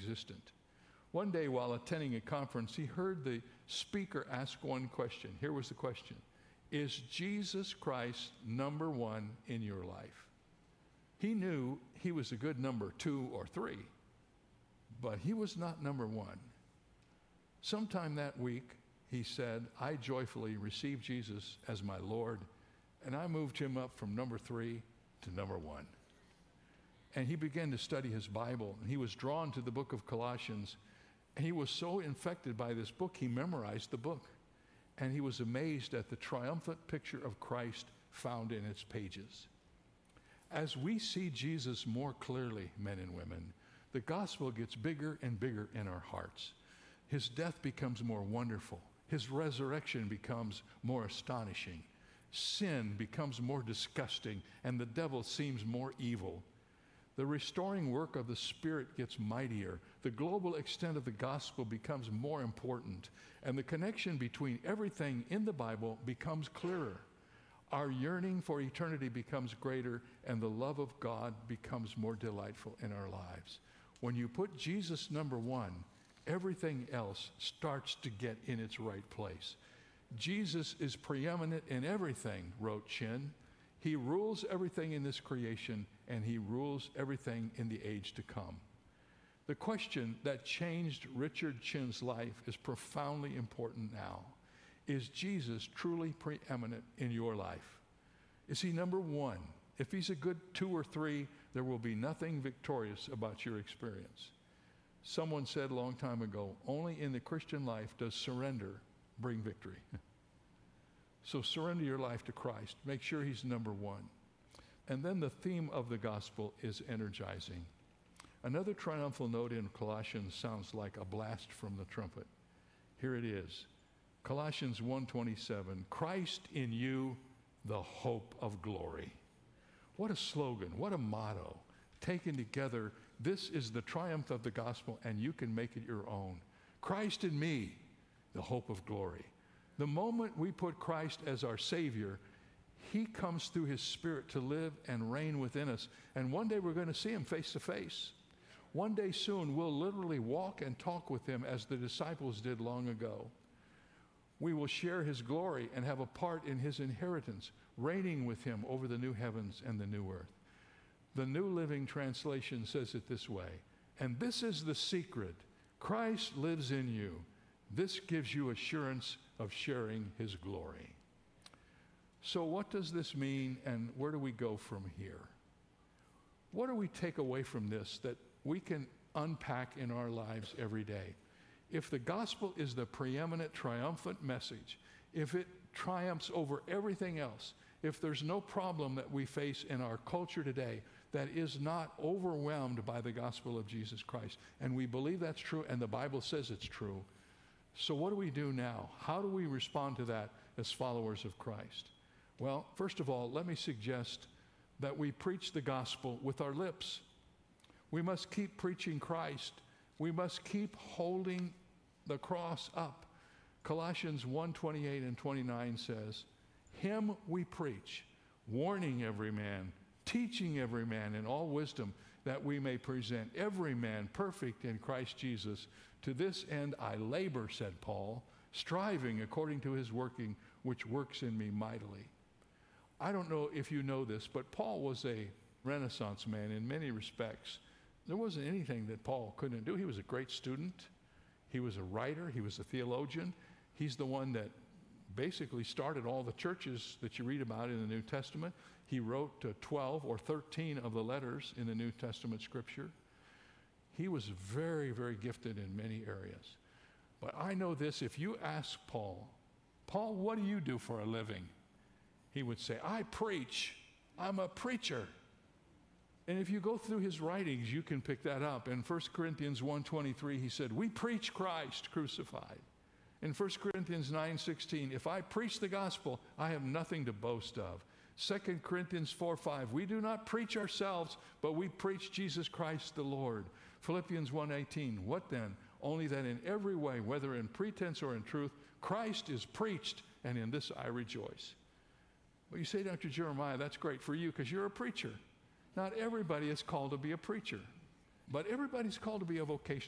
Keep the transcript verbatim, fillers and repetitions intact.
existent. One day while attending a conference, he heard the speaker ask one question. Here was the question: is Jesus Christ number one in your life? He knew he was a good number two or three, but he was not number one. Sometime that week, he said, I joyfully received Jesus as my Lord, and I moved him up from number three to number one. And he began to study his Bible, and he was drawn to the book of Colossians, and he was so infected by this book, he memorized the book. And he was amazed at the triumphant picture of Christ found in its pages. As we see Jesus more clearly, men and women, the gospel gets bigger and bigger in our hearts. His death becomes more wonderful. His resurrection becomes more astonishing. Sin becomes more disgusting, and the devil seems more evil. The restoring work of the Spirit gets mightier. The global extent of the gospel becomes more important, and the connection between everything in the Bible becomes clearer. Our yearning for eternity becomes greater, and the love of God becomes more delightful in our lives. When you put Jesus number one, everything else starts to get in its right place. Jesus is preeminent in everything, wrote Chin. He rules everything in this creation, and he rules everything in the age to come. The question that changed Richard Chin's life is profoundly important now. Is Jesus truly preeminent in your life? Is he number one? If he's a good two or three, there will be nothing victorious about your experience. Someone said a long time ago, only in the Christian life does surrender bring victory. So surrender your life to Christ. Make sure he's number one. And then the theme of the gospel is energizing. Another triumphal note in Colossians sounds like a blast from the trumpet. Here it is. Colossians one twenty-seven, Christ in you, the hope of glory. What a slogan, what a motto. Taken together, this is the triumph of the gospel, and you can make it your own. Christ in me, the hope of glory. The moment we put Christ as our Savior, he comes through his Spirit to live and reign within us. And one day we're going to see him face to face. One day soon we'll literally walk and talk with him as the disciples did long ago. We will share his glory and have a part in his inheritance, reigning with him over the new heavens and the new earth. The New Living Translation says it this way, and this is the secret. Christ lives in you. This gives you assurance of sharing his glory. So what does this mean, and where do we go from here? What do we take away from this that we can unpack in our lives every day? If the gospel is the preeminent, triumphant message, if it triumphs over everything else, if there's no problem that we face in our culture today that is not overwhelmed by the gospel of Jesus Christ, and we believe that's true, and the Bible says it's true, so what do we do now? How do we respond to that as followers of Christ? Well, first of all, let me suggest that we preach the gospel with our lips. We must keep preaching Christ. We must keep holding the cross up. Colossians one twenty-eight and twenty-nine says, him we preach, warning every man, teaching every man in all wisdom, that we may present every man perfect in Christ Jesus. To this end I labor, said Paul, striving according to his working, which works in me mightily. I don't know if you know this, but Paul was a Renaissance man in many respects. There wasn't anything that Paul couldn't do. He was a great student. He was a writer. He was a theologian. He's the one that basically started all the churches that you read about in the New Testament. He wrote uh, twelve or thirteen of the letters in the New Testament scripture. He was very, very gifted in many areas. But I know this, if you ask Paul, Paul, what do you do for a living? He would say, I preach. I'm a preacher. And if you go through his writings, you can pick that up. In First Corinthians one twenty-three, he said, we preach Christ crucified. In First Corinthians nine sixteen, if I preach the gospel, I have nothing to boast of. Second Corinthians four five, we do not preach ourselves, but we preach Jesus Christ the Lord. Philippians one eighteen, what then? Only that in every way, whether in pretense or in truth, Christ is preached, and in this I rejoice. Well, you say, Doctor Jeremiah, that's great for you because you're a preacher. Not everybody is called to be a preacher, but everybody's called to be a vocational